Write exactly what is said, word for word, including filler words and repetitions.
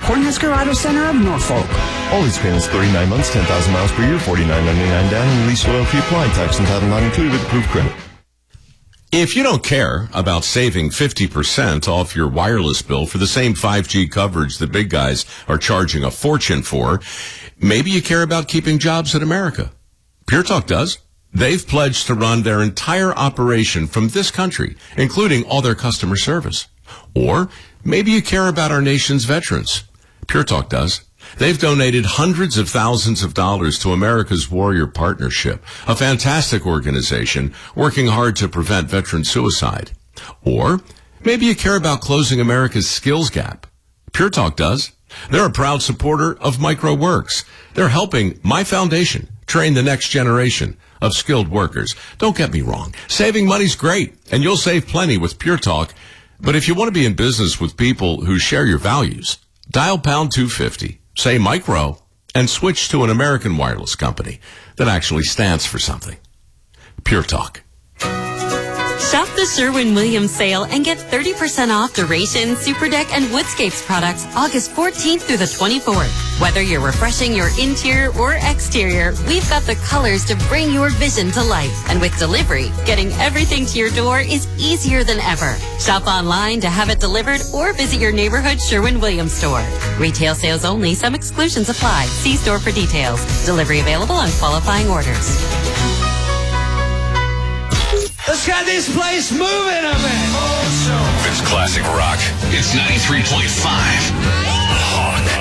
Cornhusker Auto Center of Norfolk. All these payments, thirty-nine months, ten thousand miles per year, forty-nine ninety-nine down, and lease loyalty applying. Tax and title not included with approved credit. If you don't care about saving fifty percent off your wireless bill for the same five G coverage the big guys are charging a fortune for, maybe you care about keeping jobs in America. Pure Talk does. They've pledged to run their entire operation from this country, including all their customer service. Or maybe you care about our nation's veterans. Pure Talk does. They've donated hundreds of thousands of dollars to America's Warrior Partnership, a fantastic organization working hard to prevent veteran suicide. Or maybe you care about closing America's skills gap. Pure Talk does. They're a proud supporter of MicroWorks. They're helping my foundation train the next generation of skilled workers. Don't get me wrong. Saving money's great, and you'll save plenty with Pure Talk. But if you want to be in business with people who share your values, dial pound two fifty, say micro, and switch to an American wireless company that actually stands for something. Pure Talk. Shop the Sherwin-Williams sale and get thirty percent off Duration, Superdeck, and Woodscapes products August fourteenth through the twenty-fourth. Whether you're refreshing your interior or exterior, we've got the colors to bring your vision to life. And with delivery, getting everything to your door is easier than ever. Shop online to have it delivered or visit your neighborhood Sherwin-Williams store. Retail sales only. Some exclusions apply. See store for details. Delivery available on qualifying orders. Let's get this place moving a bit. It's classic rock. It's ninety-three point five. Hawk.